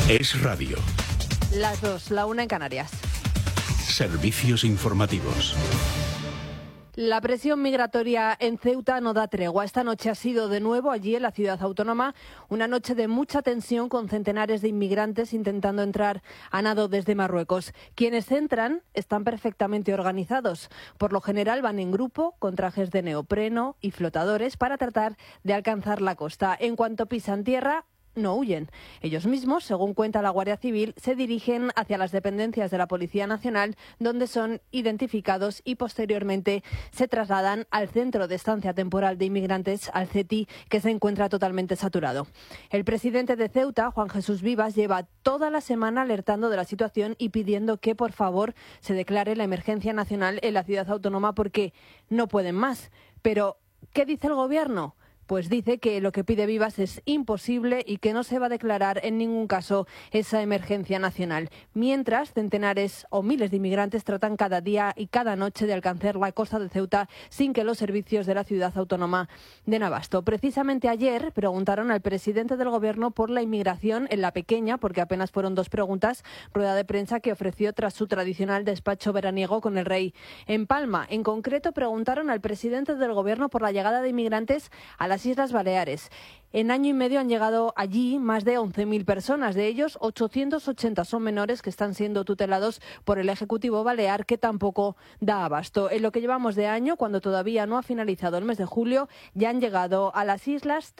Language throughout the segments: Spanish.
Es Radio. Las 2, la 1 en Canarias. Servicios informativos. La presión migratoria en Ceuta no da tregua. Esta noche ha sido de nuevo allí en la ciudad autónoma una noche de mucha tensión con centenares de inmigrantes intentando entrar a nado desde Marruecos. Quienes entran están perfectamente organizados. Por lo general van en grupo con trajes de neopreno y flotadores para tratar de alcanzar la costa. En cuanto pisan tierra, no huyen. Ellos mismos, según cuenta la Guardia Civil, se dirigen hacia las dependencias de la Policía Nacional, donde son identificados y posteriormente se trasladan al Centro de Estancia Temporal de Inmigrantes, al CETI, que se encuentra totalmente saturado. El presidente de Ceuta, Juan Jesús Vivas, lleva toda la semana alertando de la situación y pidiendo que, por favor, se declare la emergencia nacional en la ciudad autónoma porque no pueden más. Pero, ¿qué dice el Gobierno? Pues dice que lo que pide Vivas es imposible y que no se va a declarar en ningún caso esa emergencia nacional. Mientras, centenares o miles de inmigrantes tratan cada día y cada noche de alcanzar la costa de Ceuta sin que los servicios de la ciudad autónoma den abasto. Precisamente ayer preguntaron al presidente del Gobierno por la inmigración en la pequeña, porque apenas fueron 2 preguntas, rueda de prensa que ofreció tras su tradicional despacho veraniego con el rey en Palma. En concreto, preguntaron al presidente del Gobierno por la llegada de inmigrantes a las Islas Baleares. En año y medio han llegado allí más de 11.000 personas. De ellos, 880 son menores que están siendo tutelados por el Ejecutivo Balear, que tampoco da abasto. En lo que llevamos de año, cuando todavía no ha finalizado el mes de julio, ya han llegado a las islas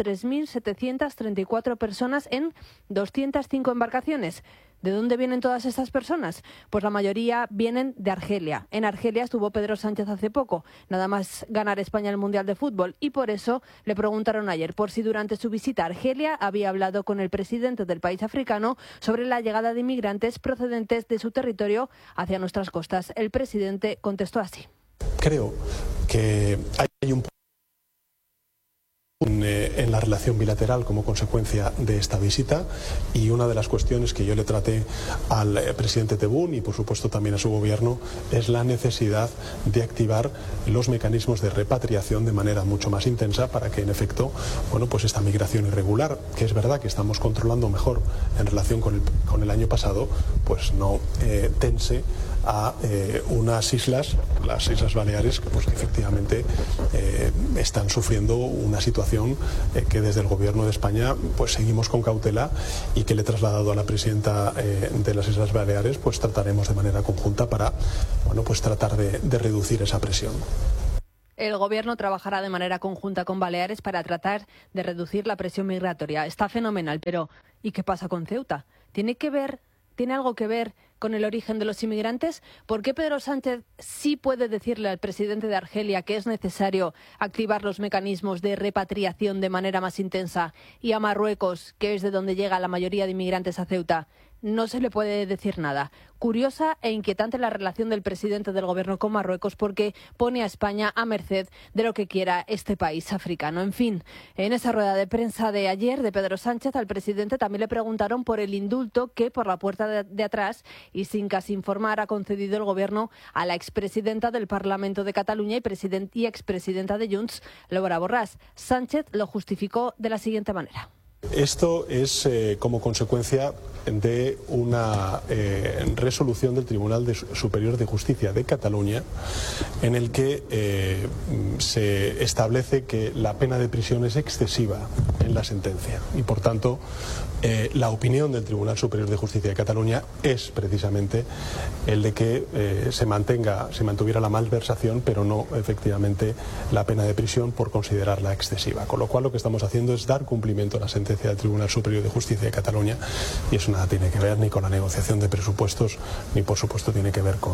3.734 personas en 205 embarcaciones. ¿De dónde vienen todas estas personas? Pues la mayoría vienen de Argelia. En Argelia estuvo Pedro Sánchez hace poco, nada más ganar España el Mundial de Fútbol, y por eso le preguntaron ayer por si durante su visita a Argelia había hablado con el presidente del país africano sobre la llegada de inmigrantes procedentes de su territorio hacia nuestras costas. El presidente contestó así. Creo que hay un en la relación bilateral como consecuencia de esta visita, y una de las cuestiones que yo le traté al presidente Tebboune y por supuesto también a su gobierno es la necesidad de activar los mecanismos de repatriación de manera mucho más intensa para que en efecto, bueno, pues esta migración irregular, que es verdad que estamos controlando mejor en relación con el año pasado, pues no tense a unas islas, las Islas Baleares, pues que efectivamente están sufriendo una situación que desde el Gobierno de España pues seguimos con cautela, y que le he trasladado a la presidenta de las Islas Baleares, pues trataremos de manera conjunta para, bueno, pues tratar de reducir esa presión. El Gobierno trabajará de manera conjunta con Baleares para tratar de reducir la presión migratoria. Está fenomenal, pero ¿y qué pasa con Ceuta? ¿Tiene algo que ver con el origen de los inmigrantes? ¿Por qué Pedro Sánchez sí puede decirle al presidente de Argelia que es necesario activar los mecanismos de repatriación de manera más intensa, y a Marruecos, que es de donde llega la mayoría de inmigrantes a Ceuta, no se le puede decir nada? Curiosa e inquietante la relación del presidente del Gobierno con Marruecos, porque pone a España a merced de lo que quiera este país africano. En fin, en esa rueda de prensa de ayer de Pedro Sánchez, al presidente también le preguntaron por el indulto que por la puerta de atrás y sin casi informar ha concedido el Gobierno a la expresidenta del Parlamento de Cataluña y expresidenta de Junts, Laura Borràs. Sánchez lo justificó de la siguiente manera. Esto es como consecuencia de una resolución del Tribunal Superior de Justicia de Cataluña, en el que se establece que la pena de prisión es excesiva en la sentencia, y por tanto la opinión del Tribunal Superior de Justicia de Cataluña es precisamente el de que se mantuviera la malversación, pero no efectivamente la pena de prisión, por considerarla excesiva. Con lo cual lo que estamos haciendo es dar cumplimiento a la sentencia del Tribunal Superior de Justicia de Cataluña, y eso nada tiene que ver ni con la negociación de presupuestos, ni por supuesto tiene que ver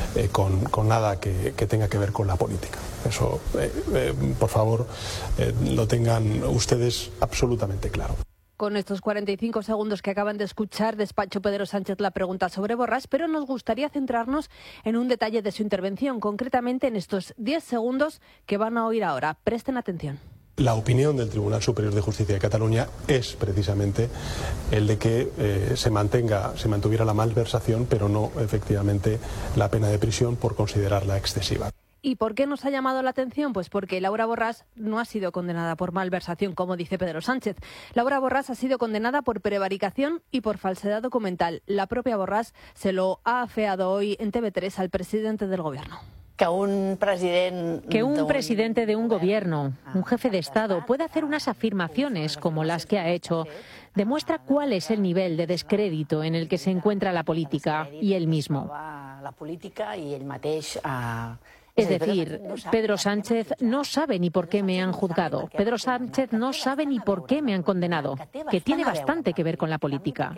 con nada que tenga que ver con la política. Eso, por favor, lo tengan ustedes absolutamente claro. Con estos 45 segundos que acaban de escuchar, despachó Pedro Sánchez la pregunta sobre Borràs, pero nos gustaría centrarnos en un detalle de su intervención, concretamente en estos 10 segundos que van a oír ahora. Presten atención. La opinión del Tribunal Superior de Justicia de Cataluña es precisamente el de que se mantuviera la malversación, pero no efectivamente la pena de prisión, por considerarla excesiva. ¿Y por qué nos ha llamado la atención? Pues porque Laura Borràs no ha sido condenada por malversación, como dice Pedro Sánchez. Laura Borràs ha sido condenada por prevaricación y por falsedad documental. La propia Borràs se lo ha afeado hoy en TV3 al presidente del Gobierno. Que un presidente de un gobierno, un jefe de Estado, pueda hacer unas afirmaciones como las que ha hecho, demuestra cuál es el nivel de descrédito en el que se encuentra la política y él mismo. Es decir, Pedro Sánchez no sabe ni por qué me han juzgado. Pedro Sánchez no sabe ni por qué me han condenado, que tiene bastante que ver con la política.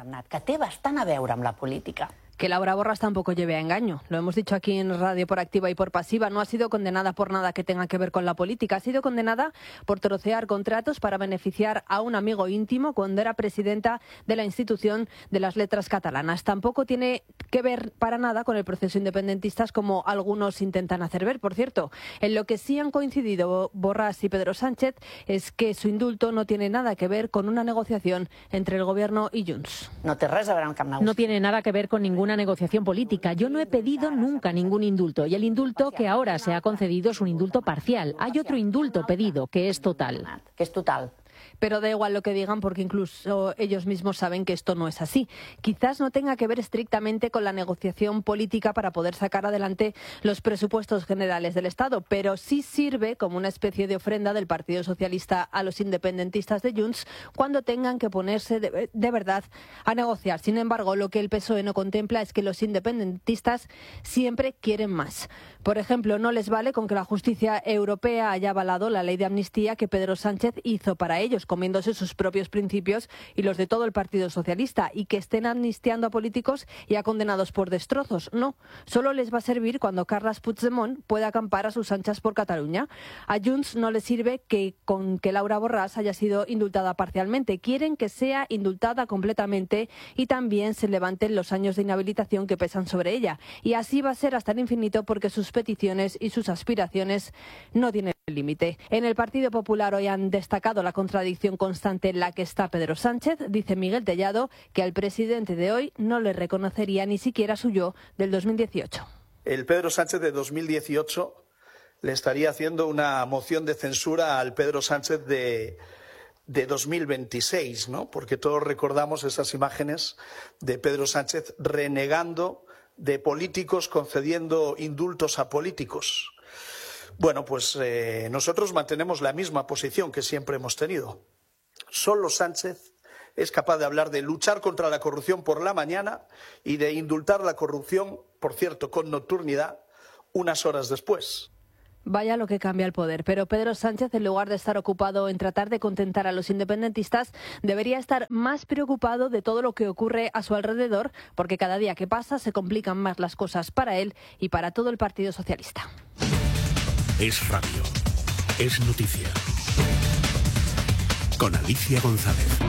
Que Laura Borràs tampoco lleve a engaño. Lo hemos dicho aquí en Radio por activa y por pasiva. No ha sido condenada por nada que tenga que ver con la política. Ha sido condenada por trocear contratos para beneficiar a un amigo íntimo cuando era presidenta de la institución de las letras catalanas. Tampoco tiene que ver para nada con el proceso independentistas, como algunos intentan hacer ver. Por cierto, en lo que sí han coincidido Borràs y Pedro Sánchez es que su indulto no tiene nada que ver con una negociación entre el Gobierno y Junts. No tiene nada que ver con ninguna negociación política. Yo no he pedido nunca ningún indulto y el indulto que ahora se ha concedido es un indulto parcial. Hay otro indulto pedido que es total. Pero da igual lo que digan porque incluso ellos mismos saben que esto no es así. Quizás no tenga que ver estrictamente con la negociación política para poder sacar adelante los presupuestos generales del Estado, pero sí sirve como una especie de ofrenda del Partido Socialista a los independentistas de Junts cuando tengan que ponerse de verdad a negociar. Sin embargo, lo que el PSOE no contempla es que los independentistas siempre quieren más. Por ejemplo, no les vale con que la justicia europea haya avalado la ley de amnistía que Pedro Sánchez hizo para ellos, comiéndose sus propios principios y los de todo el Partido Socialista, y que estén amnistiando a políticos y a condenados por destrozos. No, solo les va a servir cuando Carles Puigdemont pueda acampar a sus anchas por Cataluña. A Junts no le sirve con que Laura Borràs haya sido indultada parcialmente. Quieren que sea indultada completamente y también se levanten los años de inhabilitación que pesan sobre ella. Y así va a ser hasta el infinito porque sus peticiones y sus aspiraciones no tienen límite. En el Partido Popular hoy han destacado la contradicción constante en la que está Pedro Sánchez. Dice Miguel Tellado que al presidente de hoy no le reconocería ni siquiera su yo del 2018. El Pedro Sánchez de 2018 le estaría haciendo una moción de censura al Pedro Sánchez de 2026, ¿no? Porque todos recordamos esas imágenes de Pedro Sánchez renegando de políticos, concediendo indultos a políticos. Bueno, pues nosotros mantenemos la misma posición que siempre hemos tenido. Solo Sánchez es capaz de hablar de luchar contra la corrupción por la mañana y de indultar la corrupción, por cierto, con nocturnidad, unas horas después. Vaya lo que cambia el poder. Pero Pedro Sánchez, en lugar de estar ocupado en tratar de contentar a los independentistas, debería estar más preocupado de todo lo que ocurre a su alrededor, porque cada día que pasa se complican más las cosas para él y para todo el Partido Socialista. Es radio. Es noticia. Con Alicia González.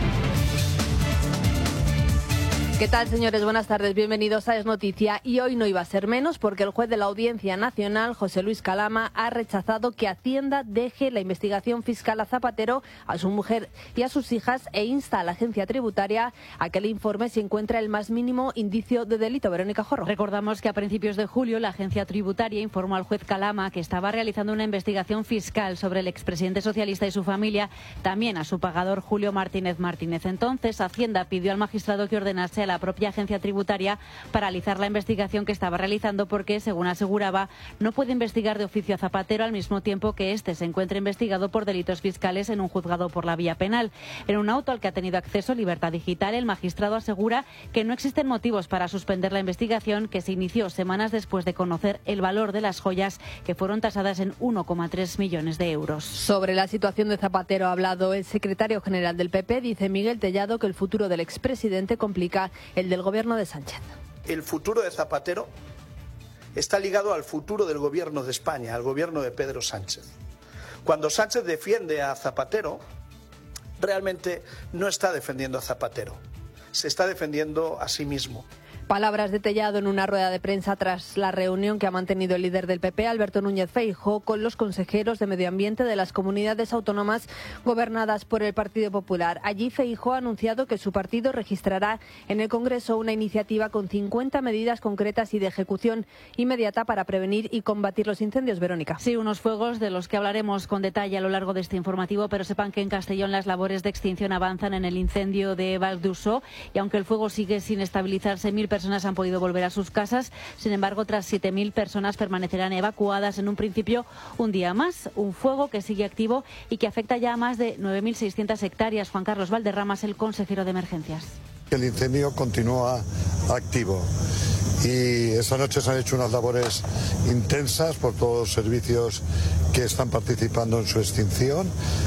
¿Qué tal, señores? Buenas tardes, bienvenidos a Es Noticia. Y hoy no iba a ser menos porque el juez de la Audiencia Nacional, José Luis Calama, ha rechazado que Hacienda deje la investigación fiscal a Zapatero, a su mujer y a sus hijas e insta a la agencia tributaria a que le informe si encuentra el más mínimo indicio de delito. Verónica Jorro. Recordamos que a principios de julio la agencia tributaria informó al juez Calama que estaba realizando una investigación fiscal sobre el expresidente socialista y su familia, también a su pagador Julio Martínez Martínez. Entonces, Hacienda pidió al magistrado que ordenase a la propia agencia tributaria paralizar la investigación que estaba realizando porque, según aseguraba, no puede investigar de oficio a Zapatero al mismo tiempo que éste se encuentra investigado por delitos fiscales en un juzgado por la vía penal. En un auto al que ha tenido acceso Libertad Digital, el magistrado asegura que no existen motivos para suspender la investigación, que se inició semanas después de conocer el valor de las joyas, que fueron tasadas en 1,3 millones de euros. Sobre la situación de Zapatero ha hablado el secretario general del PP. Dice Miguel Tellado que el futuro del expresidente complica el del gobierno de Sánchez. El futuro de Zapatero está ligado al futuro del gobierno de España, al gobierno de Pedro Sánchez. Cuando Sánchez defiende a Zapatero, realmente no está defendiendo a Zapatero, se está defendiendo a sí mismo. Palabras de Tellado en una rueda de prensa tras la reunión que ha mantenido el líder del PP, Alberto Núñez Feijóo, con los consejeros de Medio Ambiente de las comunidades autónomas gobernadas por el Partido Popular. Allí Feijóo ha anunciado que su partido registrará en el Congreso una iniciativa con 50 medidas concretas y de ejecución inmediata para prevenir y combatir los incendios. Verónica. Sí, unos fuegos de los que hablaremos con detalle a lo largo de este informativo, pero sepan que en Castellón las labores de extinción avanzan en el incendio de Val d'Ussó y aunque el fuego sigue sin estabilizarse, 1.000 personas han podido volver a sus casas. Sin embargo, otras 7.000 personas permanecerán evacuadas en un principio un día más. Un fuego que sigue activo y que afecta ya a más de 9.600 hectáreas. Juan Carlos Valderramas, el consejero de Emergencias. El incendio continúa activo y esta noche se han hecho unas labores intensas por todos los servicios que están participando en su extinción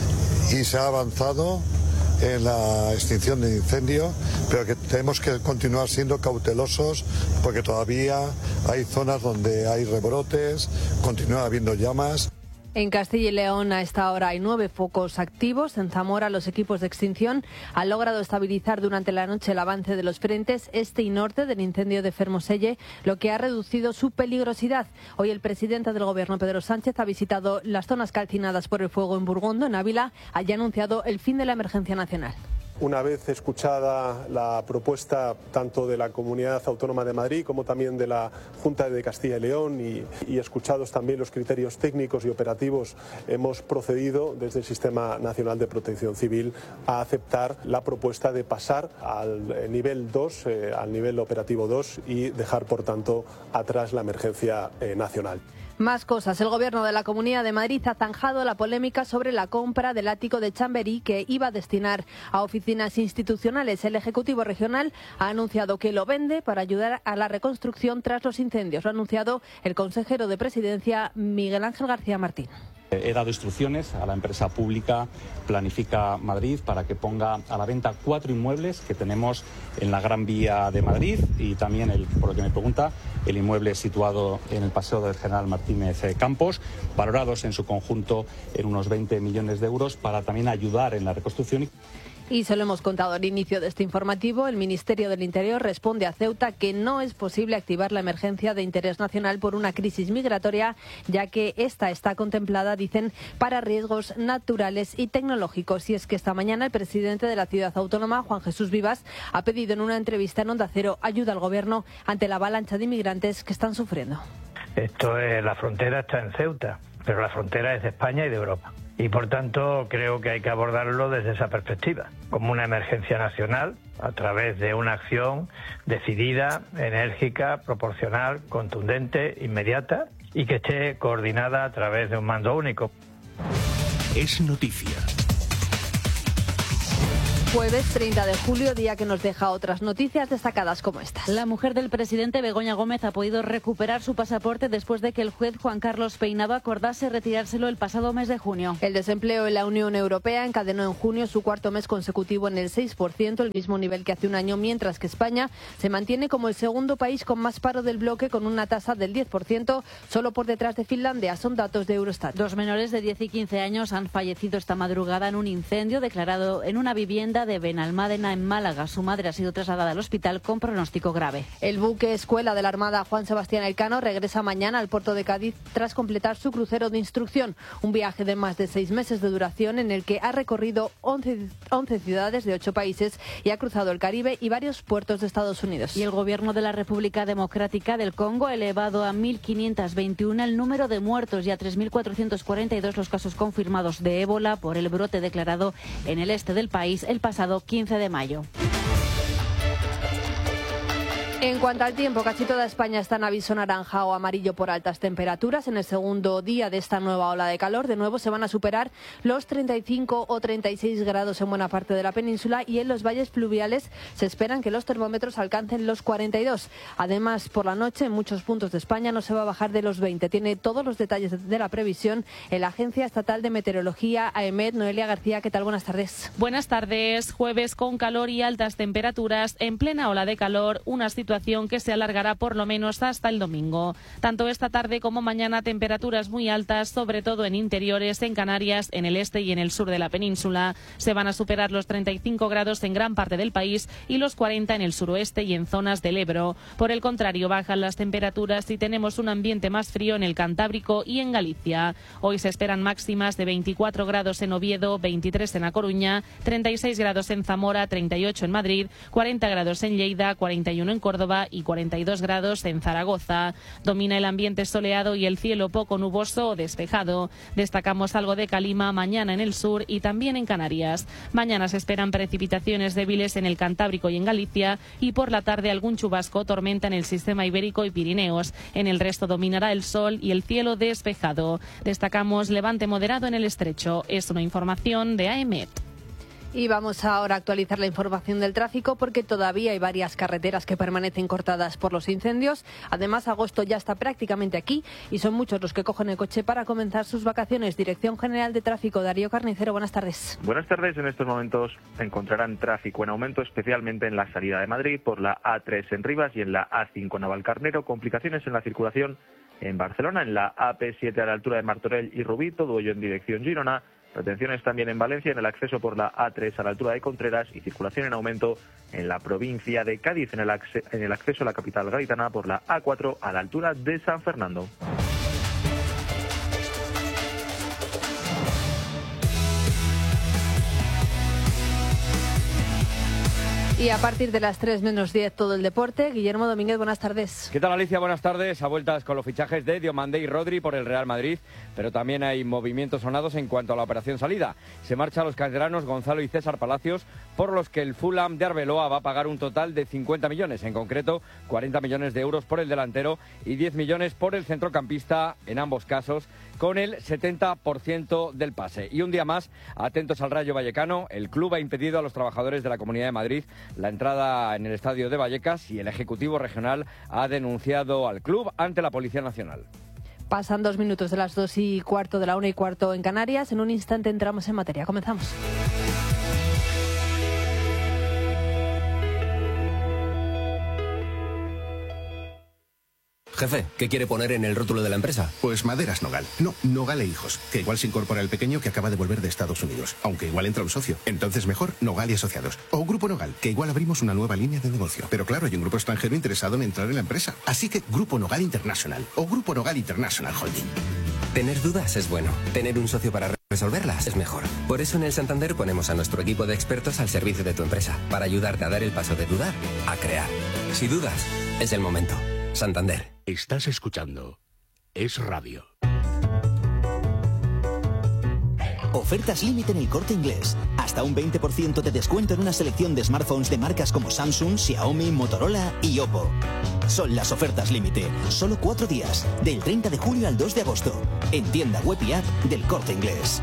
y se ha avanzado en la extinción del incendio, pero que tenemos que continuar siendo cautelosos porque todavía hay zonas donde hay rebrotes, continúa habiendo llamas. En Castilla y León a esta hora hay 9 focos activos. En Zamora los equipos de extinción han logrado estabilizar durante la noche el avance de los frentes este y norte del incendio de Fermoselle, lo que ha reducido su peligrosidad. Hoy el presidente del Gobierno, Pedro Sánchez, ha visitado las zonas calcinadas por el fuego en Burgondo, en Ávila. Allí ha anunciado el fin de la emergencia nacional. Una vez escuchada la propuesta tanto de la Comunidad Autónoma de Madrid como también de la Junta de Castilla y León y escuchados también los criterios técnicos y operativos, hemos procedido desde el Sistema Nacional de Protección Civil a aceptar la propuesta de pasar al nivel 2, al nivel operativo 2 y dejar, por tanto, atrás la emergencia nacional. Más cosas. El Gobierno de la Comunidad de Madrid ha zanjado la polémica sobre la compra del ático de Chamberí que iba a destinar a oficinas institucionales. El Ejecutivo Regional ha anunciado que lo vende para ayudar a la reconstrucción tras los incendios. Lo ha anunciado el consejero de Presidencia, Miguel Ángel García Martín. He dado instrucciones a la empresa pública Planifica Madrid para que ponga a la venta 4 inmuebles que tenemos en la Gran Vía de Madrid y también, por lo que me pregunta, el inmueble situado en el Paseo del General Martínez Campos, valorados en su conjunto en unos 20 millones de euros para también ayudar en la reconstrucción. Y se lo hemos contado al inicio de este informativo, el Ministerio del Interior responde a Ceuta que no es posible activar la emergencia de interés nacional por una crisis migratoria, ya que esta está contemplada, dicen, para riesgos naturales y tecnológicos. Y es que esta mañana el presidente de la ciudad autónoma, Juan Jesús Vivas, ha pedido en una entrevista en Onda Cero ayuda al Gobierno ante la avalancha de inmigrantes que están sufriendo. La frontera está en Ceuta, pero la frontera es de España y de Europa. Y por tanto creo que hay que abordarlo desde esa perspectiva, como una emergencia nacional a través de una acción decidida, enérgica, proporcional, contundente, inmediata y que esté coordinada a través de un mando único. Es noticia. Jueves 30 de julio, día que nos deja otras noticias destacadas como estas. La mujer del presidente, Begoña Gómez, ha podido recuperar su pasaporte después de que el juez Juan Carlos Peinado acordase retirárselo el pasado mes de junio. El desempleo en la Unión Europea encadenó en junio su cuarto mes consecutivo en el 6%, el mismo nivel que hace un año, mientras que España se mantiene como el segundo país con más paro del bloque, con una tasa del 10%, solo por detrás de Finlandia. Son datos de Eurostat. 2 menores de 10 y 15 años han fallecido esta madrugada en un incendio declarado en una vivienda de Benalmádena, en Málaga. Su madre ha sido trasladada al hospital con pronóstico grave. El buque escuela de la Armada Juan Sebastián Elcano regresa mañana al puerto de Cádiz tras completar su crucero de instrucción. Un viaje de más de 6 meses de duración en el que ha recorrido 11 ciudades de 8 países y ha cruzado el Caribe y varios puertos de Estados Unidos. Y el Gobierno de la República Democrática del Congo ha elevado a 1.521 el número de muertos y a 3.442 los casos confirmados de ébola por el brote declarado en el este del país el pasado 15 de mayo. En cuanto al tiempo, casi toda España está en aviso naranja o amarillo por altas temperaturas. En el segundo día de esta nueva ola de calor, de nuevo se van a superar los 35 o 36 grados en buena parte de la península y en los valles fluviales se esperan que los termómetros alcancen los 42. Además, por la noche en muchos puntos de España no se va a bajar de los 20. Tiene todos los detalles de la previsión en la Agencia Estatal de Meteorología, AEMET. Noelia García, ¿qué tal? Buenas tardes. Buenas tardes. Jueves con calor y altas temperaturas. En plena ola de calor, unas situaciones situación que se alargará por lo menos hasta el domingo. Tanto esta tarde como mañana temperaturas muy altas, sobre todo en interiores, en Canarias, en el este y en el sur de la península. Se van a superar los 35 grados en gran parte del país y los 40 en el suroeste y en zonas del Ebro. Por el contrario, bajan las temperaturas y tenemos un ambiente más frío en el Cantábrico y en Galicia. Hoy se esperan máximas de 24 grados en Oviedo, 23 en A Coruña, 36 grados en Zamora, 38 en Madrid, 40 grados en Lleida, 41 en Córdoba y 42 grados en Zaragoza. Domina el ambiente soleado y el cielo poco nuboso o despejado. Destacamos algo de calima mañana en el sur y también en Canarias. Mañana se esperan precipitaciones débiles en el Cantábrico y en Galicia y por la tarde algún chubasco o tormenta en el sistema ibérico y Pirineos. En el resto dominará el sol y el cielo despejado. Destacamos levante moderado en el estrecho. Es una información de AEMET. Y vamos ahora a actualizar la información del tráfico porque todavía hay varias carreteras que permanecen cortadas por los incendios. Además, agosto ya está prácticamente aquí y son muchos los que cogen el coche para comenzar sus vacaciones. Dirección General de Tráfico, Darío Carnicero, buenas tardes. Buenas tardes. En estos momentos encontrarán tráfico en aumento, especialmente en la salida de Madrid por la A3 en Rivas y en la A5 en Navalcarnero. Complicaciones en la circulación en Barcelona, en la AP7 a la altura de Martorell y Rubí, todo ello en dirección Girona. Retenciones también en Valencia en el acceso por la A3 a la altura de Contreras y circulación en aumento en la provincia de Cádiz en el acceso a la capital gaditana por la A4 a la altura de San Fernando. Y a partir de las 3 menos 10 todo el deporte. Guillermo Domínguez, buenas tardes. ¿Qué tal, Alicia? Buenas tardes. A vueltas con los fichajes de Diomandé y Rodri por el Real Madrid, pero también hay movimientos sonados en cuanto a la operación salida. Se marchan los canteranos Gonzalo y César Palacios, por los que el Fulham de Arbeloa va a pagar un total de 50 millones, en concreto 40 millones de euros por el delantero y 10 millones por el centrocampista, en ambos casos con el 70% del pase. Y un día más, atentos al Rayo Vallecano, el club ha impedido a los trabajadores de la Comunidad de Madrid la entrada en el estadio de Vallecas y el Ejecutivo Regional ha denunciado al club ante la Policía Nacional. Pasan 2 minutos de las 2:15 de la 1:15 en Canarias. En un instante entramos en materia. Comenzamos. Jefe, ¿qué quiere poner en el rótulo de la empresa? Pues Maderas Nogal. No, Nogal e Hijos. Que igual se incorpora el pequeño que acaba de volver de Estados Unidos. Aunque igual entra un socio. Entonces mejor Nogal y Asociados. O Grupo Nogal, que igual abrimos una nueva línea de negocio. Pero claro, hay un grupo extranjero interesado en entrar en la empresa. Así que Grupo Nogal International. O Grupo Nogal International Holding. Tener dudas es bueno. Tener un socio para resolverlas es mejor. Por eso en el Santander ponemos a nuestro equipo de expertos al servicio de tu empresa. Para ayudarte a dar el paso de dudar a crear. Si dudas, es el momento. Santander. Estás escuchando Es Radio. Ofertas límite en El Corte Inglés. Hasta un 20% de descuento en una selección de smartphones de marcas como Samsung, Xiaomi, Motorola y Oppo. Son las ofertas límite. Solo 4 días. Del 30 de julio al 2 de agosto. En tienda web y app del Corte Inglés.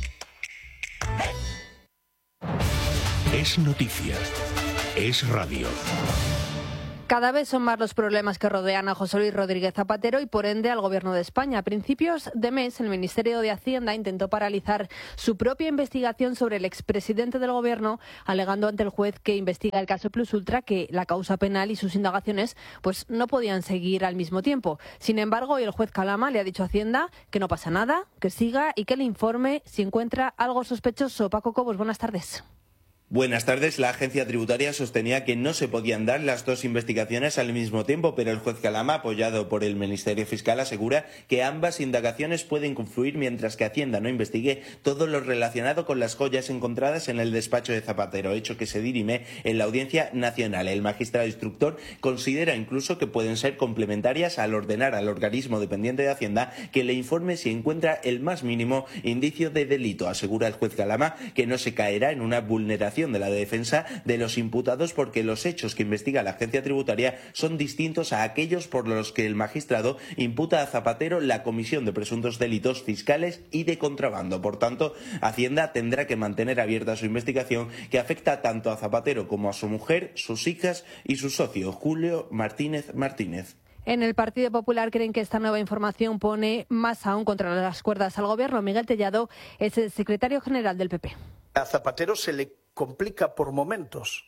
Es noticia. Es radio. Cada vez son más los problemas que rodean a José Luis Rodríguez Zapatero y por ende al Gobierno de España. A principios de mes, el Ministerio de Hacienda intentó paralizar su propia investigación sobre el expresidente del Gobierno, alegando ante el juez que investiga el caso Plus Ultra que la causa penal y sus indagaciones pues no podían seguir al mismo tiempo. Sin embargo, hoy el juez Calama le ha dicho a Hacienda que no pasa nada, que siga y que le informe si encuentra algo sospechoso. Paco Cobos, buenas tardes. Buenas tardes. La agencia tributaria sostenía que no se podían dar las dos investigaciones al mismo tiempo, pero el juez Calama, apoyado por el Ministerio Fiscal, asegura que ambas indagaciones pueden confluir mientras que Hacienda no investigue todo lo relacionado con las joyas encontradas en el despacho de Zapatero, hecho que se dirime en la Audiencia Nacional. El magistrado instructor considera incluso que pueden ser complementarias al ordenar al organismo dependiente de Hacienda que le informe si encuentra el más mínimo indicio de delito. Asegura el juez Calama que no se caerá en una vulneración de la defensa de los imputados porque los hechos que investiga la agencia tributaria son distintos a aquellos por los que el magistrado imputa a Zapatero la comisión de presuntos delitos fiscales y de contrabando. Por tanto, Hacienda tendrá que mantener abierta su investigación que afecta tanto a Zapatero como a su mujer, sus hijas y su socio, Julio Martínez Martínez. En el Partido Popular creen que esta nueva información pone más aún contra las cuerdas al Gobierno. Miguel Tellado es el secretario general del PP. A Zapatero se le complica por momentos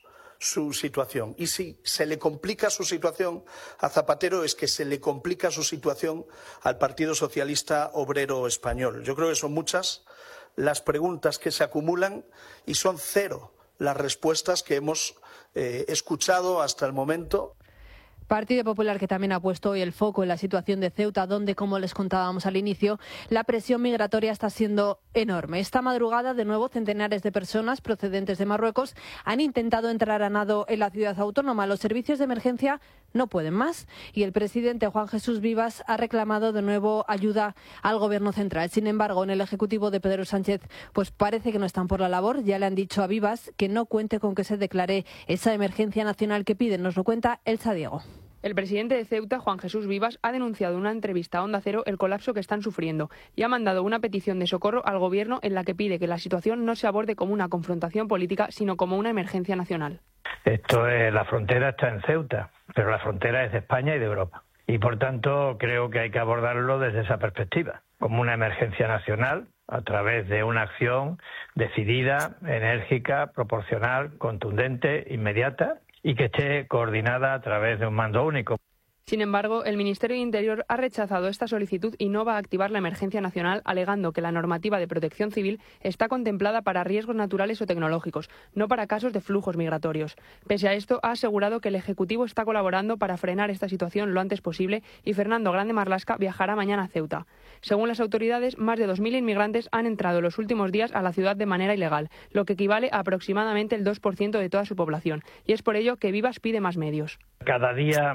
su situación. Y si se le complica su situación a Zapatero, es que se le complica su situación al Partido Socialista Obrero Español. Yo creo que son muchas las preguntas que se acumulan y son cero las respuestas que hemos escuchado hasta el momento. Partido Popular, que también ha puesto hoy el foco en la situación de Ceuta, donde, como les contábamos al inicio, la presión migratoria está siendo enorme. Esta madrugada, de nuevo, centenares de personas procedentes de Marruecos han intentado entrar a nado en la ciudad autónoma. Los servicios de emergencia no pueden más y el presidente Juan Jesús Vivas ha reclamado de nuevo ayuda al Gobierno central. Sin embargo, en el Ejecutivo de Pedro Sánchez, pues parece que no están por la labor. Ya le han dicho a Vivas que no cuente con que se declare esa emergencia nacional que piden. Nos lo cuenta Elsa Diego. El presidente de Ceuta, Juan Jesús Vivas, ha denunciado en una entrevista a Onda Cero el colapso que están sufriendo y ha mandado una petición de socorro al Gobierno en la que pide que la situación no se aborde como una confrontación política, sino como una emergencia nacional. La frontera está en Ceuta, pero la frontera es de España y de Europa. Y por tanto creo que hay que abordarlo desde esa perspectiva, como una emergencia nacional, a través de una acción decidida, enérgica, proporcional, contundente, inmediata, y que esté coordinada a través de un mando único. Sin embargo, el Ministerio de Interior ha rechazado esta solicitud y no va a activar la emergencia nacional, alegando que la normativa de protección civil está contemplada para riesgos naturales o tecnológicos, no para casos de flujos migratorios. Pese a esto, ha asegurado que el Ejecutivo está colaborando para frenar esta situación lo antes posible y Fernando Grande Marlaska viajará mañana a Ceuta. Según las autoridades, más de 2.000 inmigrantes han entrado los últimos días a la ciudad de manera ilegal, lo que equivale a aproximadamente el 2% de toda su población, y es por ello que Vivas pide más medios. Cada día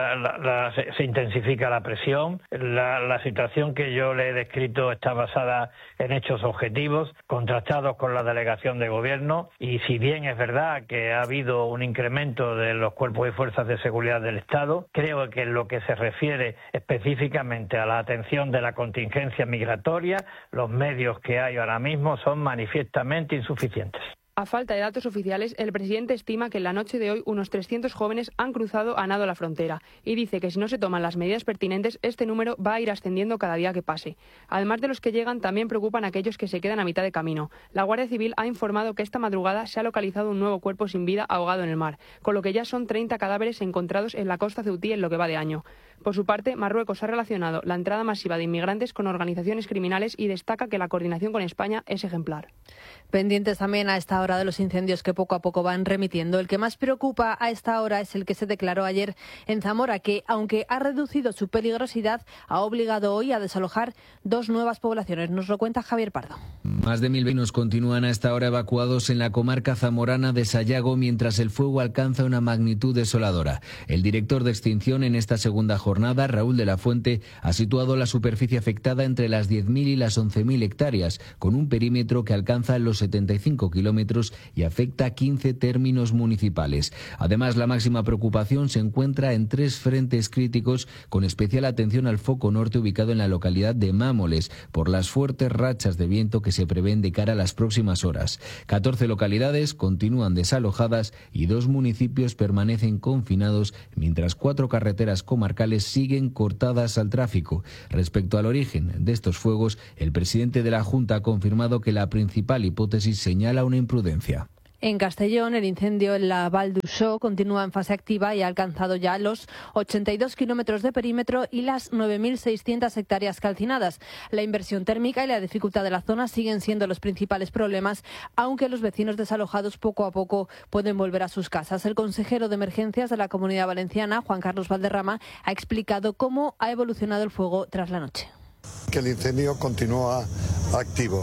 se intensifica la presión. La situación que yo le he descrito está basada en hechos objetivos, contrastados con la delegación de gobierno, y si bien es verdad que ha habido un incremento de los cuerpos y fuerzas de seguridad del Estado, creo que en lo que se refiere específicamente a la atención de la contingencia migratoria, los medios que hay ahora mismo son manifiestamente insuficientes. A falta de datos oficiales, el presidente estima que en la noche de hoy unos 300 jóvenes han cruzado a nado la frontera y dice que si no se toman las medidas pertinentes, este número va a ir ascendiendo cada día que pase. Además de los que llegan, también preocupan aquellos que se quedan a mitad de camino. La Guardia Civil ha informado que esta madrugada se ha localizado un nuevo cuerpo sin vida ahogado en el mar, con lo que ya son 30 cadáveres encontrados en la costa ceutí en lo que va de año. Por su parte, Marruecos ha relacionado la entrada masiva de inmigrantes con organizaciones criminales y destaca que la coordinación con España es ejemplar. Pendientes también a esta hora de los incendios que poco a poco van remitiendo. El que más preocupa a esta hora es el que se declaró ayer en Zamora, que, aunque ha reducido su peligrosidad, ha obligado hoy a desalojar 2 nuevas poblaciones. Nos lo cuenta Javier Pardo. Más de 1.000 vecinos continúan a esta hora evacuados en la comarca zamorana de Sayago mientras el fuego alcanza una magnitud desoladora. El director de extinción en esta segunda jornada, Raúl de la Fuente, ha situado la superficie afectada entre las 10.000 y las 11.000 hectáreas, con un perímetro que alcanza los 75 kilómetros y afecta a 15 términos municipales. Además, la máxima preocupación se encuentra en 3 frentes críticos, con especial atención al foco norte ubicado en la localidad de Mámoles, por las fuertes rachas de viento que se prevén de cara a las próximas horas. 14 localidades continúan desalojadas y 2 municipios permanecen confinados, mientras 4 carreteras comarcales siguen cortadas al tráfico. Respecto al origen de estos fuegos, el presidente de la Junta ha confirmado que la principal hipótesis señala una imprudencia. En Castellón, el incendio en la Val d'Uixó continúa en fase activa y ha alcanzado ya los 82 kilómetros de perímetro y las 9.600 hectáreas calcinadas. La inversión térmica y la dificultad de la zona siguen siendo los principales problemas, aunque los vecinos desalojados poco a poco pueden volver a sus casas. El consejero de Emergencias de la Comunidad Valenciana, Juan Carlos Valderrama, ha explicado cómo ha evolucionado el fuego tras la noche. Que el incendio continúa activo.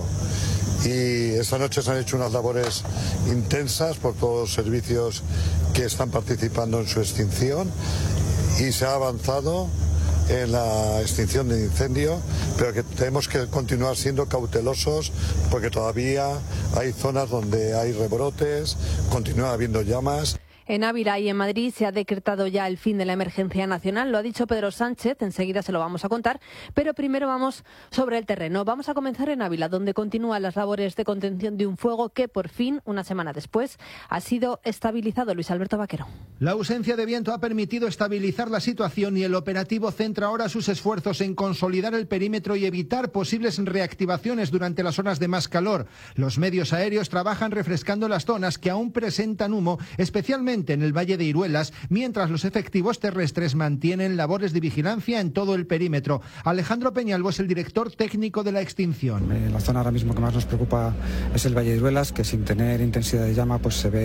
Y esta noche se han hecho unas labores intensas por todos los servicios que están participando en su extinción y se ha avanzado en la extinción del incendio, pero que tenemos que continuar siendo cautelosos porque todavía hay zonas donde hay rebrotes, continúa habiendo llamas. En Ávila y en Madrid se ha decretado ya el fin de la emergencia nacional. Lo ha dicho Pedro Sánchez, enseguida se lo vamos a contar. Pero primero vamos sobre el terreno. Vamos a comenzar en Ávila, donde continúan las labores de contención de un fuego que por fin, una semana después, ha sido estabilizado. Luis Alberto Vaquero. La ausencia de viento ha permitido estabilizar la situación y el operativo centra ahora sus esfuerzos en consolidar el perímetro y evitar posibles reactivaciones durante las horas de más calor. Los medios aéreos trabajan refrescando las zonas que aún presentan humo, especialmente en el Valle de Iruelas, mientras los efectivos terrestres mantienen labores de vigilancia en todo el perímetro. Alejandro Peñalvo es el director técnico de la extinción. La zona ahora mismo que más nos preocupa es el Valle de Iruelas, que sin tener intensidad de llama pues se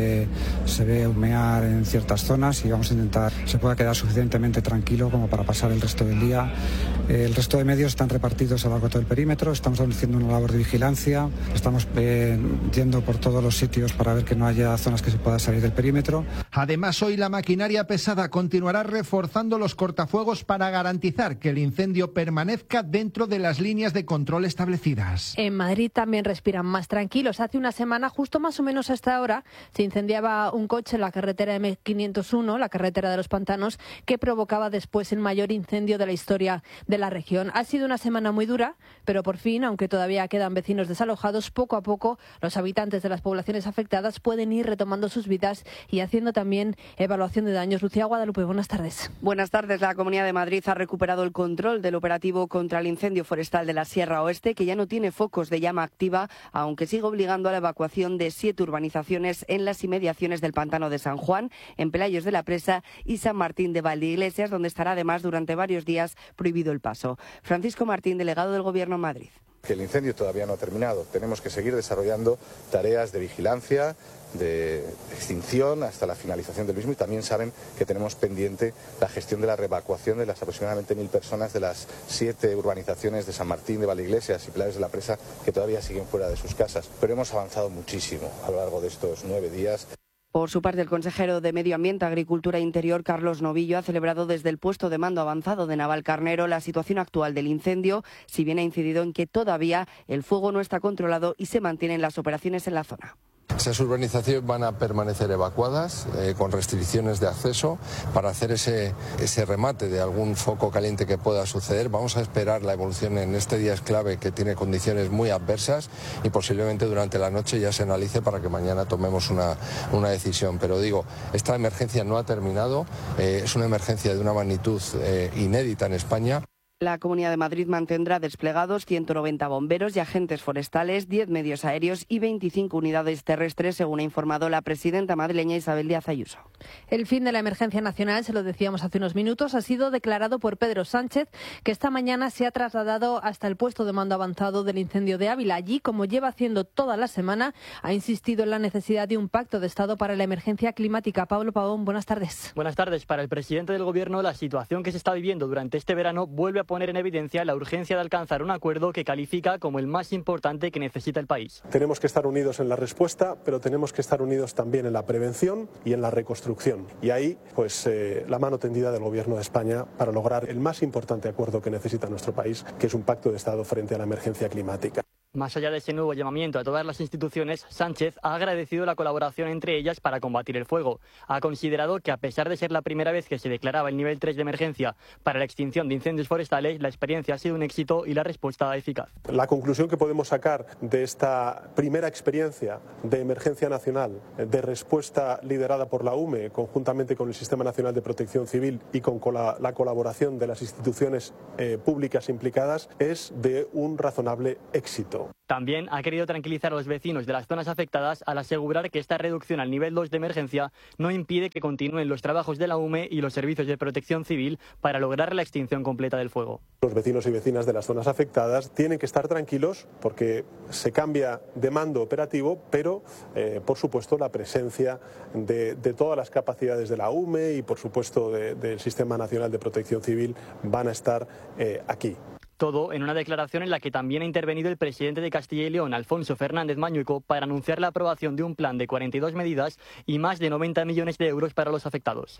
ve humear en ciertas zonas, y vamos a intentar se pueda quedar suficientemente tranquilo como para pasar el resto del día. El resto de medios están repartidos a lo largo de todo el perímetro, estamos haciendo una labor de vigilancia, estamos yendo por todos los sitios para ver que no haya zonas que se pueda salir del perímetro. Además, hoy la maquinaria pesada continuará reforzando los cortafuegos para garantizar que el incendio permanezca dentro de las líneas de control establecidas. En Madrid también respiran más tranquilos. Hace una semana, justo más o menos a esta hora, se incendiaba un coche en la carretera M501, la carretera de los Pantanos, que provocaba después el mayor incendio de la historia de la región. Ha sido una semana muy dura, pero por fin, aunque todavía quedan vecinos desalojados, poco a poco los habitantes de las poblaciones afectadas pueden ir retomando sus vidas y haciendo también evaluación de daños. Lucía Guadalupe, buenas tardes. Buenas tardes. La Comunidad de Madrid ha recuperado el control del operativo contra el incendio forestal de la Sierra Oeste, que ya no tiene focos de llama activa, aunque sigue obligando a la evacuación de 7 urbanizaciones en las inmediaciones del Pantano de San Juan, en Pelayos de la Presa y San Martín de Valdeiglesias, donde estará además durante varios días prohibido el paso. Francisco Martín, delegado del Gobierno en Madrid. Que el incendio todavía no ha terminado. Tenemos que seguir desarrollando tareas de vigilancia, de extinción hasta la finalización del mismo, y también saben que tenemos pendiente la gestión de la reevacuación de las aproximadamente 1.000 personas de las 7 urbanizaciones de San Martín de Valdeiglesias y Pelayos de la Presa que todavía siguen fuera de sus casas. Pero hemos avanzado muchísimo a lo largo de estos 9 días. Por su parte, el consejero de Medio Ambiente, Agricultura e Interior, Carlos Novillo, ha celebrado desde el puesto de mando avanzado de Navalcarnero la situación actual del incendio, si bien ha incidido en que todavía el fuego no está controlado y se mantienen las operaciones en la zona. Esas urbanizaciones van a permanecer evacuadas con restricciones de acceso para hacer ese remate de algún foco caliente que pueda suceder. Vamos a esperar la evolución en este día es clave, que tiene condiciones muy adversas, y posiblemente durante la noche ya se analice para que mañana tomemos una decisión. Pero digo, esta emergencia no ha terminado, es una emergencia de una magnitud inédita en España. La Comunidad de Madrid mantendrá desplegados 190 bomberos y agentes forestales, 10 medios aéreos y 25 unidades terrestres, según ha informado la presidenta madrileña Isabel Díaz Ayuso. El fin de la emergencia nacional, se lo decíamos hace unos minutos, ha sido declarado por Pedro Sánchez, que esta mañana se ha trasladado hasta el puesto de mando avanzado del incendio de Ávila. Allí, como lleva haciendo toda la semana, ha insistido en la necesidad de un pacto de Estado para la emergencia climática. Pablo Pavón, buenas tardes. Buenas tardes. Para el presidente del Gobierno, la situación que se está viviendo durante este verano vuelve a poner en evidencia la urgencia de alcanzar un acuerdo que califica como el más importante que necesita el país. Tenemos que estar unidos en la respuesta, pero tenemos que estar unidos también en la prevención y en la reconstrucción. Y ahí, pues, la mano tendida del Gobierno de España para lograr el más importante acuerdo que necesita nuestro país, que es un pacto de Estado frente a la emergencia climática. Más allá de ese nuevo llamamiento a todas las instituciones, Sánchez ha agradecido la colaboración entre ellas para combatir el fuego. Ha considerado que, a pesar de ser la primera vez que se declaraba el nivel 3 de emergencia para la extinción de incendios forestales, la experiencia ha sido un éxito y la respuesta eficaz. La conclusión que podemos sacar de esta primera experiencia de emergencia nacional, de respuesta liderada por la UME, conjuntamente con el Sistema Nacional de Protección Civil y con la colaboración de las instituciones públicas implicadas, es de un razonable éxito. También ha querido tranquilizar a los vecinos de las zonas afectadas al asegurar que esta reducción al nivel 2 de emergencia no impide que continúen los trabajos de la UME y los servicios de protección civil para lograr la extinción completa del fuego. Los vecinos y vecinas de las zonas afectadas tienen que estar tranquilos porque se cambia de mando operativo, pero por supuesto la presencia de todas las capacidades de la UME y por supuesto del Sistema Nacional de Protección Civil van a estar aquí. Todo en una declaración en la que también ha intervenido el presidente de Castilla y León, Alfonso Fernández Mañueco, para anunciar la aprobación de un plan de 42 medidas y más de 90 millones de euros para los afectados.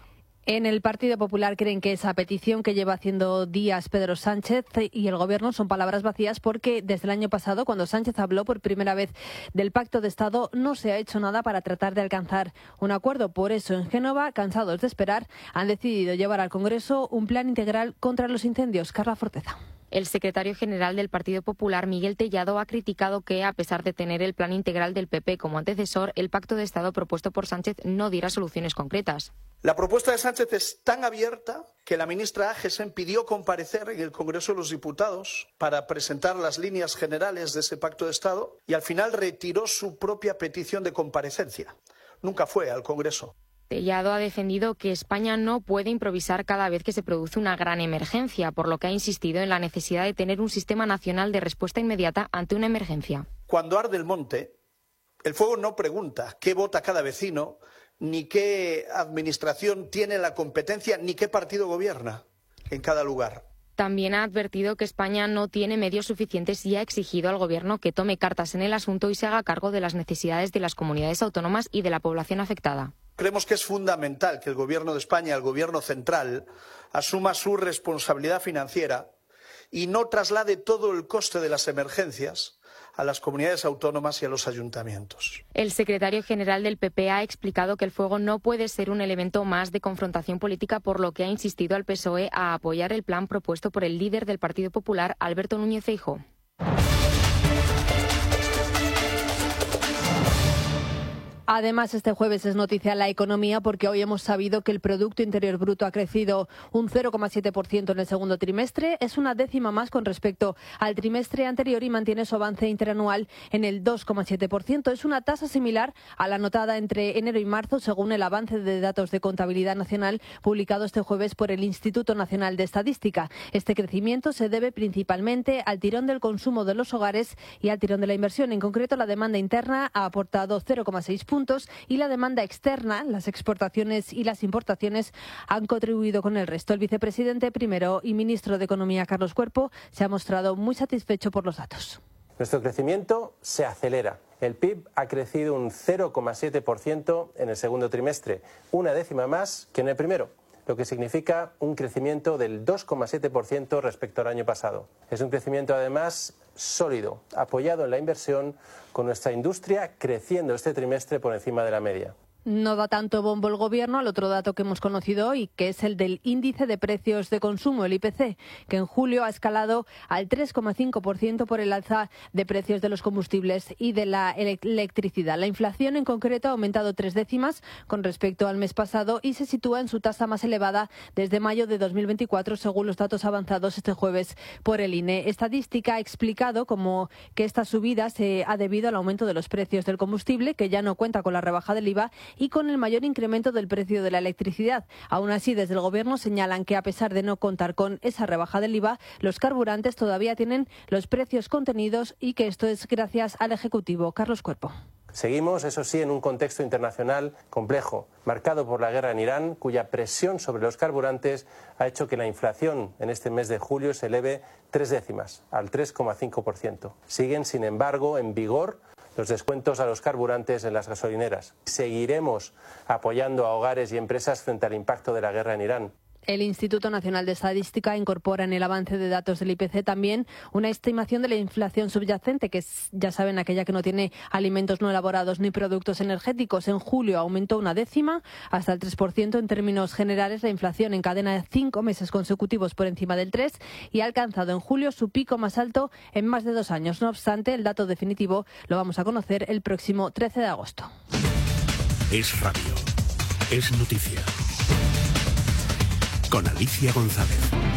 En el Partido Popular creen que esa petición que lleva haciendo días Pedro Sánchez y el Gobierno son palabras vacías porque desde el año pasado, cuando Sánchez habló por primera vez del Pacto de Estado, no se ha hecho nada para tratar de alcanzar un acuerdo. Por eso, en Génova, cansados de esperar, han decidido llevar al Congreso un plan integral contra los incendios. Carla Forteza. El secretario general del Partido Popular, Miguel Tellado, ha criticado que, a pesar de tener el plan integral del PP como antecesor, el Pacto de Estado propuesto por Sánchez no diera soluciones concretas. La propuesta de Sánchez es tan abierta que la ministra Agesen pidió comparecer en el Congreso de los Diputados para presentar las líneas generales de ese Pacto de Estado y al final retiró su propia petición de comparecencia. Nunca fue al Congreso. Tellado ha defendido que España no puede improvisar cada vez que se produce una gran emergencia, por lo que ha insistido en la necesidad de tener un sistema nacional de respuesta inmediata ante una emergencia. Cuando arde el monte, el fuego no pregunta qué vota cada vecino, ni qué administración tiene la competencia, ni qué partido gobierna en cada lugar. También ha advertido que España no tiene medios suficientes y ha exigido al Gobierno que tome cartas en el asunto y se haga cargo de las necesidades de las comunidades autónomas y de la población afectada. Creemos que es fundamental que el Gobierno de España, el Gobierno central, asuma su responsabilidad financiera y no traslade todo el coste de las emergencias a las comunidades autónomas y a los ayuntamientos. El secretario general del PP ha explicado que el fuego no puede ser un elemento más de confrontación política, por lo que ha insistido al PSOE a apoyar el plan propuesto por el líder del Partido Popular, Alberto Núñez Feijóo. Además, este jueves es noticia la economía porque hoy hemos sabido que el Producto Interior Bruto ha crecido un 0,7% en el segundo trimestre. Es una décima más con respecto al trimestre anterior y mantiene su avance interanual en el 2,7%. Es una tasa similar a la anotada entre enero y marzo, según el avance de datos de contabilidad nacional publicado este jueves por el Instituto Nacional de Estadística. Este crecimiento se debe principalmente al tirón del consumo de los hogares y al tirón de la inversión. En concreto, la demanda interna ha aportado 0,6 puntos y la demanda externa, las exportaciones y las importaciones, han contribuido con el resto. El vicepresidente primero y ministro de Economía, Carlos Cuerpo, se ha mostrado muy satisfecho por los datos. Nuestro crecimiento se acelera. El PIB ha crecido un 0,7% en el segundo trimestre, una décima más que en el primero, lo que significa un crecimiento del 2,7% respecto al año pasado. Es un crecimiento, además, sólido, apoyado en la inversión, con nuestra industria creciendo este trimestre por encima de la media. No da tanto bombo el Gobierno al otro dato que hemos conocido hoy, que es el del índice de precios de consumo, el IPC, que en julio ha escalado al 3,5% por el alza de precios de los combustibles y de la electricidad. La inflación en concreto ha aumentado 3 décimas con respecto al mes pasado y se sitúa en su tasa más elevada desde mayo de 2024, según los datos avanzados este jueves por el INE. Estadística ha explicado como que esta subida se ha debido al aumento de los precios del combustible, que ya no cuenta con la rebaja del IVA, y con el mayor incremento del precio de la electricidad. Aún así, desde el Gobierno señalan que, a pesar de no contar con esa rebaja del IVA, los carburantes todavía tienen los precios contenidos y que esto es gracias al Ejecutivo. Carlos Cuerpo. Seguimos, eso sí, en un contexto internacional complejo, marcado por la guerra en Irán, cuya presión sobre los carburantes ha hecho que la inflación en este mes de julio se eleve 3 décimas, al 3,5%. Siguen, sin embargo, en vigor los descuentos a los carburantes en las gasolineras. Seguiremos apoyando a hogares y empresas frente al impacto de la guerra en Irán. El Instituto Nacional de Estadística incorpora en el avance de datos del IPC también una estimación de la inflación subyacente, que es, ya saben, aquella que no tiene alimentos no elaborados ni productos energéticos. En julio aumentó 1 décima hasta el 3%. En términos generales, la inflación encadena 5 meses consecutivos por encima del 3% y ha alcanzado en julio su pico más alto en más de 2 años. No obstante, el dato definitivo lo vamos a conocer el próximo 13 de agosto. Es radio. Es noticia. Con Alicia González.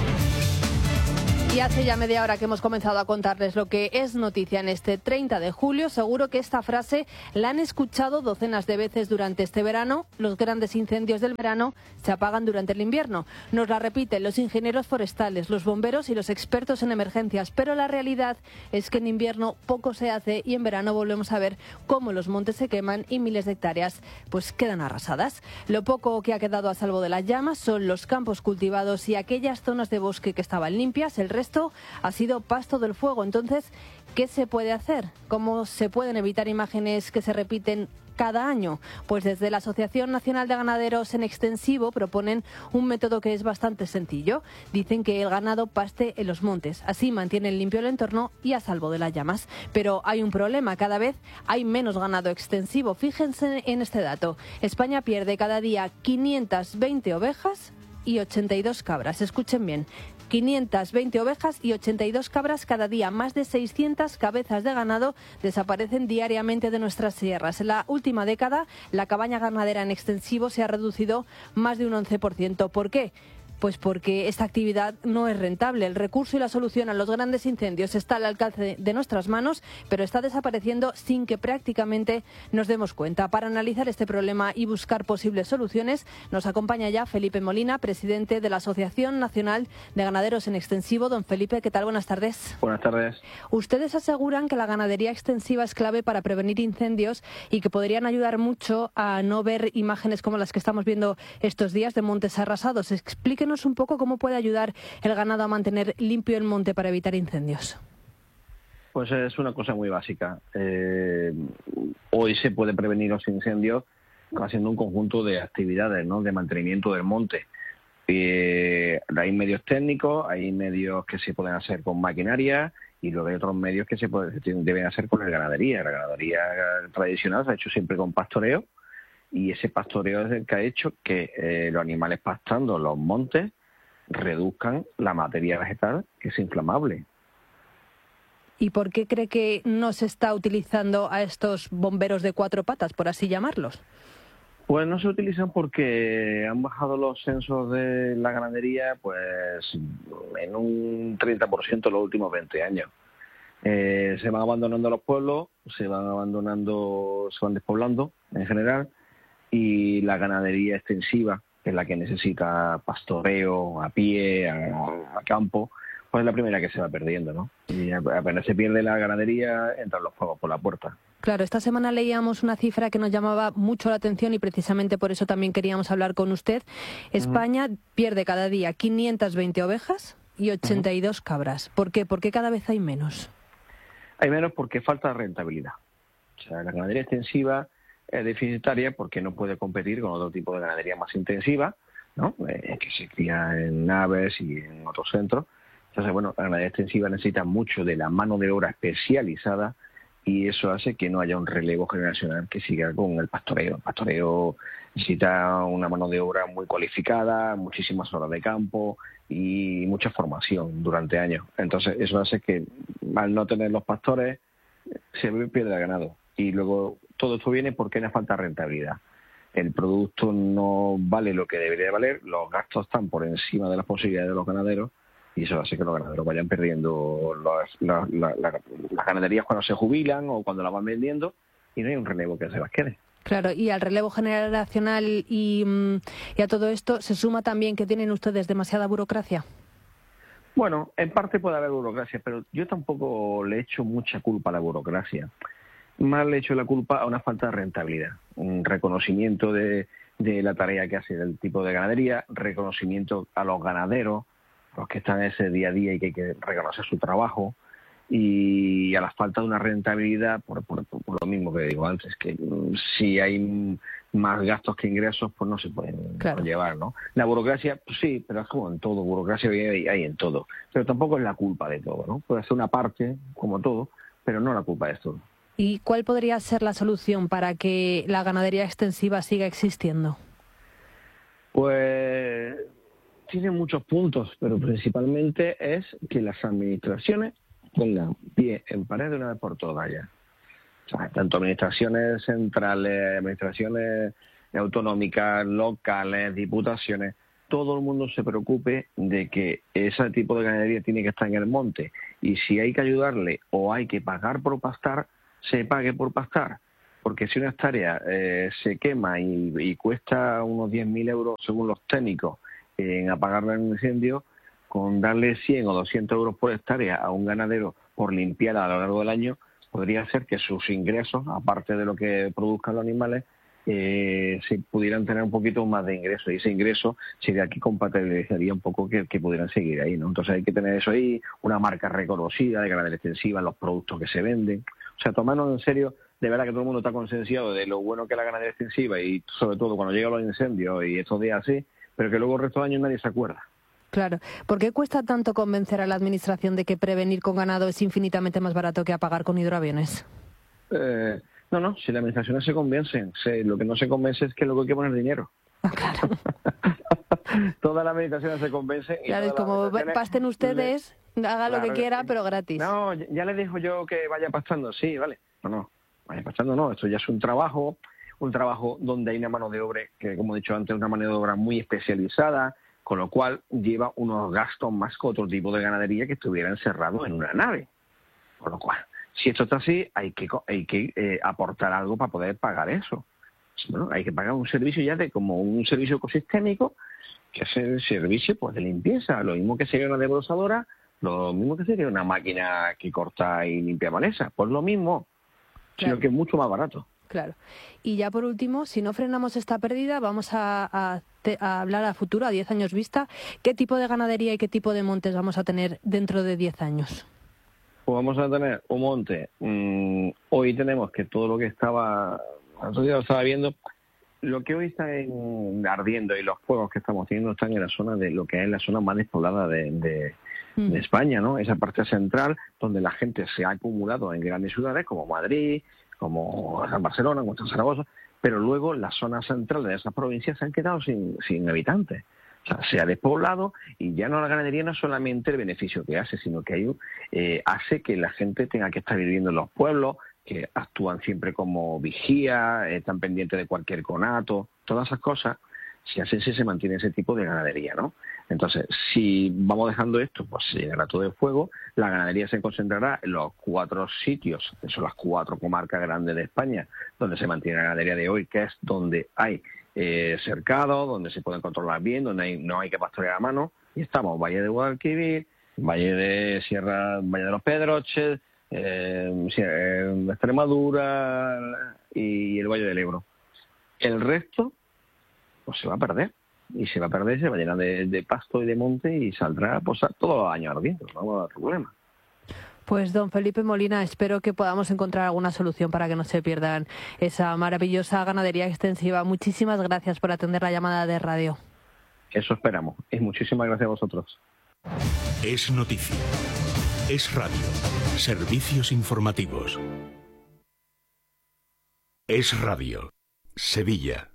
Y hace ya media hora que hemos comenzado a contarles lo que es noticia en este 30 de julio. Seguro que esta frase la han escuchado docenas de veces durante este verano. Los grandes incendios del verano se apagan durante el invierno. Nos la repiten los ingenieros forestales, los bomberos y los expertos en emergencias. Pero la realidad es que en invierno poco se hace y en verano volvemos a ver cómo los montes se queman y miles de hectáreas pues quedan arrasadas. Lo poco que ha quedado a salvo de las llamas son los campos cultivados y aquellas zonas de bosque que estaban limpias. El resto ha sido pasto del fuego. Entonces, ¿qué se puede hacer? ¿Cómo se pueden evitar imágenes que se repiten cada año? Pues desde la Asociación Nacional de Ganaderos en Extensivo proponen un método que es bastante sencillo. Dicen que el ganado paste en los montes, así mantienen limpio el entorno y a salvo de las llamas. Pero hay un problema, cada vez hay menos ganado extensivo. Fíjense en este dato. España pierde cada día 520 ovejas y 82 cabras. Escuchen bien. 520 ovejas y 82 cabras cada día. Más de 600 cabezas de ganado desaparecen diariamente de nuestras sierras. En la última década, la cabaña ganadera en extensivo se ha reducido más de un 11%. ¿Por qué? Pues porque esta actividad no es rentable. El recurso y la solución a los grandes incendios está al alcance de nuestras manos, pero está desapareciendo sin que prácticamente nos demos cuenta. Para analizar este problema y buscar posibles soluciones, nos acompaña ya Felipe Molina, presidente de la Asociación Nacional de Ganaderos en Extensivo. Don Felipe, ¿qué tal? Buenas tardes. Buenas tardes. Ustedes aseguran que la ganadería extensiva es clave para prevenir incendios y que podrían ayudar mucho a no ver imágenes como las que estamos viendo estos días de montes arrasados. Explíquenos un poco cómo puede ayudar el ganado a mantener limpio el monte para evitar incendios. Pues es una cosa muy básica. Hoy se puede prevenir los incendios haciendo un conjunto de actividades, ¿no?, de mantenimiento del monte. Hay medios técnicos, hay medios que se pueden hacer con maquinaria y luego hay otros medios que se deben hacer con la ganadería. La ganadería tradicional se ha hecho siempre con pastoreo. Y ese pastoreo es el que ha hecho que los animales pastando los montes reduzcan la materia vegetal, que es inflamable. ¿Y por qué cree que no se está utilizando a estos bomberos de cuatro patas, por así llamarlos? Pues no se utilizan porque han bajado los censos de la ganadería pues en un 30% en los últimos 20 años. Se van abandonando los pueblos, se van despoblando en general. Y la ganadería extensiva, que es la que necesita pastoreo a pie, a campo, pues es la primera que se va perdiendo, ¿no? Y apenas se pierde la ganadería, entran los fuegos por la puerta. Claro, esta semana leíamos una cifra que nos llamaba mucho la atención y precisamente por eso también queríamos hablar con usted. España pierde cada día 520 ovejas y 82 cabras. ¿Por qué? ¿Por qué cada vez hay menos? Hay menos porque falta rentabilidad. O sea, la ganadería extensiva es deficitaria porque no puede competir con otro tipo de ganadería más intensiva, ¿no?, que se cría en naves y en otros centros. Entonces, bueno, la ganadería extensiva necesita mucho de la mano de obra especializada y eso hace que no haya un relevo generacional que siga con el pastoreo. El pastoreo necesita una mano de obra muy cualificada, muchísimas horas de campo y mucha formación durante años. Entonces, eso hace que al no tener los pastores se pierde el ganado. Y luego todo esto viene porque hay una falta de rentabilidad. El producto no vale lo que debería valer, los gastos están por encima de las posibilidades de los ganaderos y eso hace que los ganaderos vayan perdiendo las ganaderías cuando se jubilan o cuando las van vendiendo y no hay un relevo que se las quede. Claro, y al relevo generacional y a todo esto se suma también que tienen ustedes demasiada burocracia. Bueno, en parte puede haber burocracia, pero yo tampoco le echo mucha culpa a la burocracia. Más le echo la culpa a una falta de rentabilidad, un reconocimiento de la tarea que hace el tipo de ganadería, reconocimiento a los ganaderos, los que están en ese día a día y que hay que reconocer su trabajo, y a la falta de una rentabilidad por lo mismo que digo antes, que si hay más gastos que ingresos, pues no se pueden llevar, ¿no? La burocracia, pues sí, pero es como en todo, burocracia hay en todo, pero tampoco es la culpa de todo, ¿no? Puede ser una parte, como todo, pero no la culpa de todo. ¿Y cuál podría ser la solución para que la ganadería extensiva siga existiendo? Pues tiene muchos puntos, pero principalmente es que las administraciones pongan pie en pared de una vez por todas ya. O sea, tanto administraciones centrales, administraciones autonómicas, locales, diputaciones, todo el mundo se preocupe de que ese tipo de ganadería tiene que estar en el monte. Y si hay que ayudarle o hay que pagar por pastar, se pague por pastar, porque si una hectárea se quema y cuesta unos 10.000 euros según los técnicos en apagarla en un incendio, con darle 100 o 200 euros por hectárea a un ganadero por limpiarla a lo largo del año, podría hacer que sus ingresos, aparte de lo que produzcan los animales, se pudieran tener un poquito más de ingreso, y ese ingreso sería que compatibilizaría un poco que pudieran seguir ahí, ¿no? Entonces hay que tener eso ahí, una marca reconocida de ganadería extensiva, los productos que se venden. O sea, tomarnos en serio de verdad que todo el mundo está concienciado de lo bueno que es la ganadería extensiva y sobre todo cuando llegan los incendios y estos días así, pero que luego el resto de años nadie se acuerda. Claro. ¿Por qué cuesta tanto convencer a la Administración de que prevenir con ganado es infinitamente más barato que apagar con hidroaviones? No, si las administraciones se convencen, lo que no se convence es que luego hay que poner dinero. Claro. Todas las administraciones se convencen. Y claro, es como pasten ustedes, haga lo que quiera, pero gratis. No, ya les digo yo que vaya pastando, sí, vale. No, vaya pastando no, esto ya es un trabajo donde hay una mano de obra, que como he dicho antes, una mano de obra muy especializada, con lo cual lleva unos gastos más que otro tipo de ganadería que estuviera encerrado en una nave. Con lo cual, si esto está así, hay que aportar algo para poder pagar eso. Bueno, hay que pagar un servicio ya como un servicio ecosistémico, que es el servicio pues de limpieza, lo mismo que sería una desbrozadora, lo mismo que sería una máquina que corta y limpia maleza, pues lo mismo, sino que es mucho más barato. Claro. Y ya por último, si no frenamos esta pérdida, vamos a hablar a futuro, a 10 años vista. ¿Qué tipo de ganadería y qué tipo de montes vamos a tener dentro de 10 años? Pues vamos a tener un monte. Hoy tenemos que todo lo que estaba viendo, lo que hoy está ardiendo y los fuegos que estamos teniendo están en la zona de lo que es la zona más despoblada de España, ¿no? Esa parte central donde la gente se ha acumulado en grandes ciudades como Madrid, como Barcelona, como Zaragoza, pero luego las zonas centrales de esas provincias se han quedado sin habitantes. O sea, se ha despoblado y ya no la ganadería no es solamente el beneficio que hace, sino que hace que la gente tenga que estar viviendo en los pueblos, que actúan siempre como vigía, están pendientes de cualquier conato, todas esas cosas. Si así se mantiene ese tipo de ganadería, ¿no? Entonces, si vamos dejando esto, pues se llegará todo el fuego, la ganadería se concentrará en los 4 sitios, que son las 4 comarcas grandes de España, donde se mantiene la ganadería de hoy, que es donde hay cercado, donde se pueden controlar bien, donde no hay que pastorear a mano, y estamos Valle de Guadalquivir, Valle de los Pedroches, Extremadura y el Valle del Ebro. El resto pues se va a perder, y se va a llenar de pasto y de monte y saldrá pues todos los años ardiendo, no va a dar problema. Pues don Felipe Molina, espero que podamos encontrar alguna solución para que no se pierdan esa maravillosa ganadería extensiva. Muchísimas gracias por atender la llamada de radio. Eso esperamos, y muchísimas gracias a vosotros. Es noticia, es radio, servicios informativos. Es radio, Sevilla,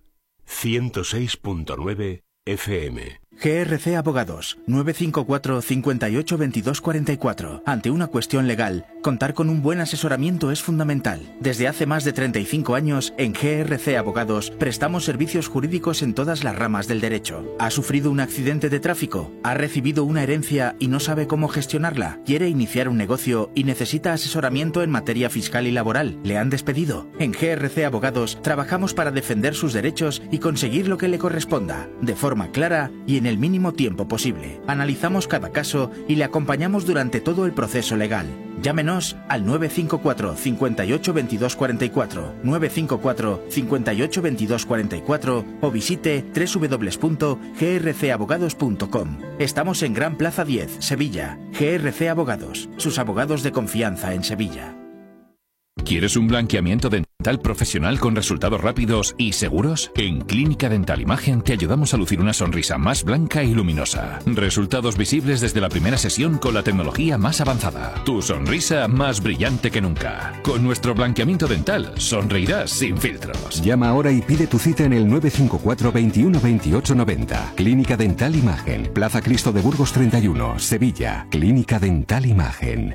106.9 FM. GRC Abogados, 954 58 22 44. Ante una cuestión legal, contar con un buen asesoramiento es fundamental. Desde hace más de 35 años, en GRC Abogados, prestamos servicios jurídicos en todas las ramas del derecho. ¿Ha sufrido un accidente de tráfico? ¿Ha recibido una herencia y no sabe cómo gestionarla? ¿Quiere iniciar un negocio y necesita asesoramiento en materia fiscal y laboral? ¿Le han despedido? En GRC Abogados, trabajamos para defender sus derechos y conseguir lo que le corresponda, de forma clara y en el mínimo tiempo posible. Analizamos cada caso y le acompañamos durante todo el proceso legal. Llámenos al 954 58 22 44, 954 58 22 44 o visite www.grcabogados.com. Estamos en Gran Plaza 10, Sevilla. GRC Abogados, sus abogados de confianza en Sevilla. ¿Quieres un blanqueamiento dental profesional con resultados rápidos y seguros? En Clínica Dental Imagen te ayudamos a lucir una sonrisa más blanca y luminosa. Resultados visibles desde la primera sesión con la tecnología más avanzada. Tu sonrisa más brillante que nunca. Con nuestro blanqueamiento dental sonreirás sin filtros. Llama ahora y pide tu cita en el 954 21 28 90. Clínica Dental Imagen. Plaza Cristo de Burgos 31, Sevilla. Clínica Dental Imagen.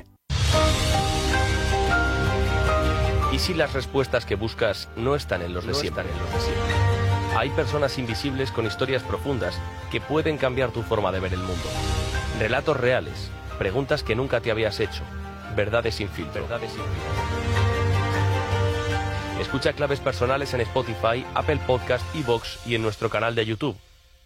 ¿Y si las respuestas que buscas no están en los de siempre? Hay personas invisibles con historias profundas que pueden cambiar tu forma de ver el mundo. Relatos reales, preguntas que nunca te habías hecho, verdades sin filtro. Escucha Claves Personales en Spotify, Apple Podcast, iVoox y en nuestro canal de YouTube.